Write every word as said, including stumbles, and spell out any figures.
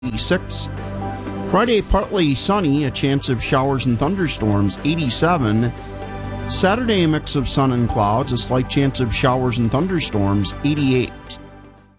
eighty-six. Friday, partly sunny, a chance of showers and thunderstorms, eighty-seven. Saturday, a mix of sun and clouds, a slight chance of showers and thunderstorms, eighty-eight.